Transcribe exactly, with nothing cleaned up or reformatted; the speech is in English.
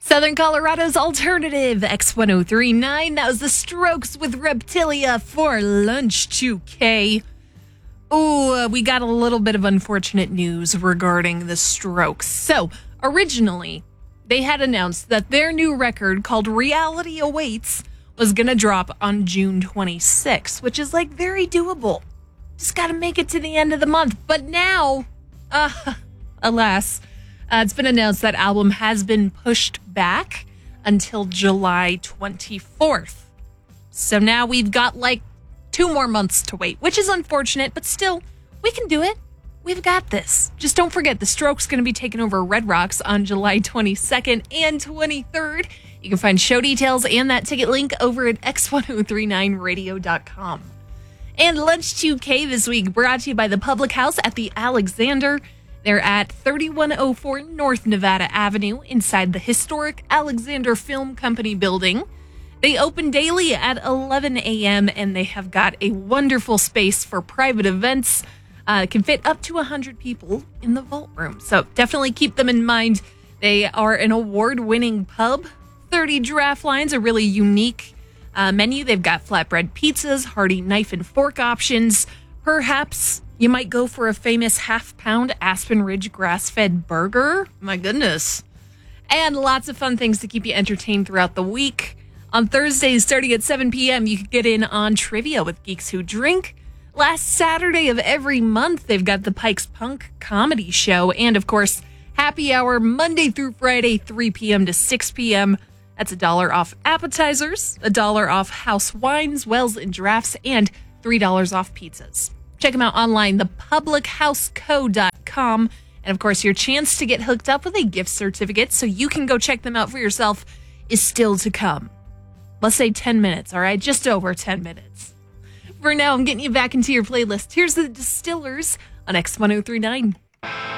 Southern Colorado's alternative, X ten thirty-nine. That was the Strokes with Reptilia for Lunch two K. Ooh, uh, we got a little bit of unfortunate news regarding the Strokes. So, originally, they had announced that their new record called Reality Awaits was going to drop on June twenty-sixth, which is like very doable. Just got to make it to the end of the month. But now, uh, alas, uh, it's been announced that album has been pushed back until July twenty-fourth. So now we've got like two more months to wait, which is unfortunate, but still, we can do it. We've got this. Just don't forget, the Strokes going to be taking over Red Rocks on July twenty-second and twenty-third. You can find show details and that ticket link over at x ten thirty-nine radio dot com. And Lunch two K this week brought to you by the Public House at the Alexander. They're at thirty-one oh four North Nevada Avenue inside the historic Alexander Film Company building. They open daily at eleven a.m. and they have got a wonderful space for private events. Uh, can fit up to one hundred people in the vault room. So definitely keep them in mind. They are an award-winning pub. thirty draft lines, a really unique uh, menu. They've got flatbread pizzas, hearty knife and fork options. Perhaps you might go for a famous half-pound Aspen Ridge grass-fed burger. My goodness. And lots of fun things to keep you entertained throughout the week. On Thursdays, starting at seven p.m., you can get in on Trivia with Geeks Who Drink. Last Saturday of every month, they've got the Pikes Punk Comedy Show. And, of course, Happy Hour Monday through Friday, three p.m. to six p.m. That's a dollar off appetizers, a dollar off house wines, wells, and drafts, and three dollars off pizzas. Check them out online, the public house co dot com. And, of course, your chance to get hooked up with a gift certificate so you can go check them out for yourself is still to come. Let's say ten minutes, all right? Just over ten minutes. For now, I'm getting you back into your playlist. Here's the Distillers on X ten thirty-nine.